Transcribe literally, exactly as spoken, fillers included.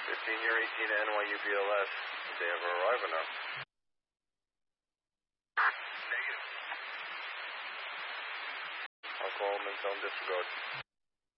fifteen year eighteen to N Y U B L S. Did they ever arrive or no? Negative. I'll call them and tell them disregard.